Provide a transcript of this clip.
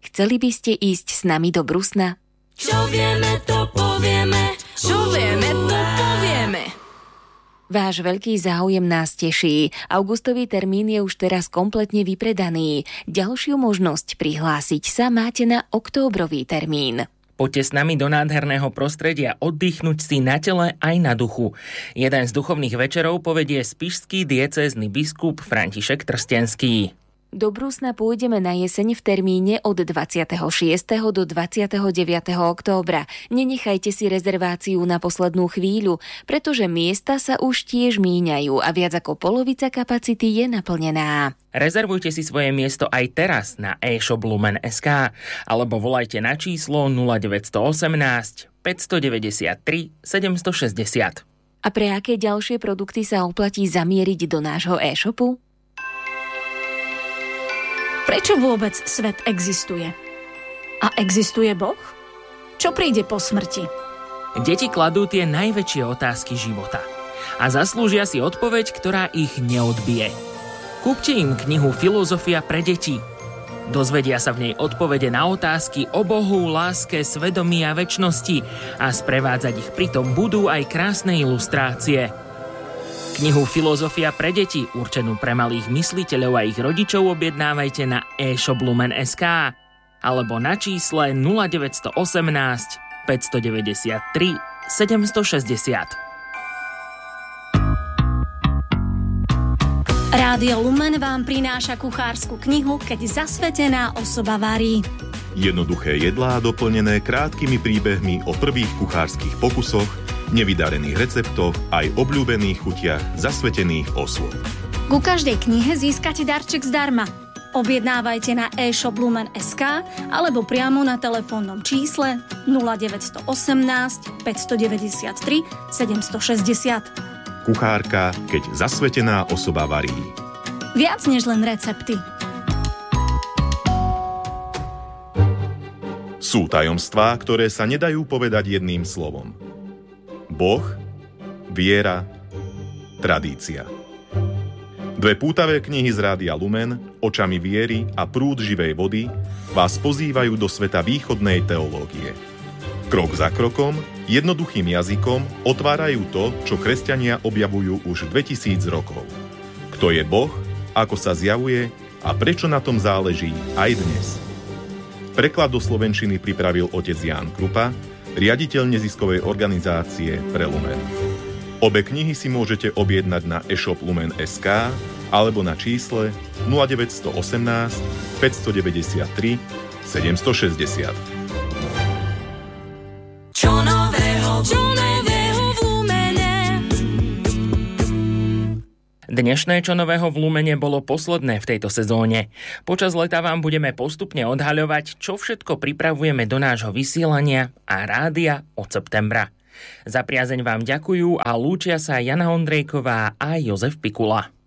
Chceli by ste ísť s nami do Brusna? Čo vieme, to povieme. Čo vieme, to povieme. Váš veľký záujem nás teší. Augustový termín je už teraz kompletne vypredaný. Ďalšiu možnosť prihlásiť sa máte na októbrový termín. Poďte s nami do nádherného prostredia oddychnúť si na tele aj na duchu. Jeden z duchovných večerov povedie spišský diecézny biskup František Trstenský. Do Brusna pôjdeme na jeseň v termíne od 26. do 29. októbra. Nenechajte si rezerváciu na poslednú chvíľu, pretože miesta sa už tiež míňajú a viac ako polovica kapacity je naplnená. Rezervujte si svoje miesto aj teraz na e-shop Lumen.sk alebo volajte na číslo 0918 593 760. A pre aké ďalšie produkty sa oplatí zamieriť do nášho e-shopu? Prečo vôbec svet existuje? A existuje Boh? Čo príde po smrti? Deti kladú tie najväčšie otázky života a zaslúžia si odpoveď, ktorá ich neodbije. Kúpte im knihu Filozofia pre deti. Dozvedia sa v nej odpovede na otázky o Bohu, láske, svedomí a večnosti a sprevádzať ich pritom budú aj krásne ilustrácie. Knihu Filozofia pre deti, určenú pre malých mysliteľov a ich rodičov, objednávajte na e-shop Lumen.sk alebo na čísle 0918 593 760. Rádio Lumen vám prináša kuchársku knihu Keď zasvetená osoba varí. Jednoduché jedlá doplnené krátkými príbehmi o prvých kuchárskych pokusoch, nevydarených receptoch aj obľúbených chutiach zasvetených osôb. Ku každej knihe získate darček zdarma. Objednávajte na e-shop Lumen.sk alebo priamo na telefónnom čísle 0918 593 760. Kuchárka, keď zasvetená osoba varí. Viac než len recepty. Sú tajomstvá, ktoré sa nedajú povedať jedným slovom. Boh, viera, tradícia. Dve pútavé knihy z Rádia Lumen, Očami viery a Prúd živej vody vás pozývajú do sveta východnej teológie. Krok za krokom, jednoduchým jazykom otvárajú to, čo kresťania objavujú už 2000 rokov. Kto je Boh, ako sa zjavuje a prečo na tom záleží aj dnes. Preklad do slovenčiny pripravil otec Ján Krupa, riaditeľ neziskovej organizácie Pre Lumen. Obe knihy si môžete objednať na e-shop Lumen.sk alebo na čísle 0918 593 760. Čo nového v Lumene? Dnešné Čo nového v Lumene bolo posledné v tejto sezóne. Počas leta vám budeme postupne odhaľovať, čo všetko pripravujeme do nášho vysielania a rádia od septembra. Za priazeň vám ďakujú a lúčia sa Jana Ondrejková a Jozef Pikula.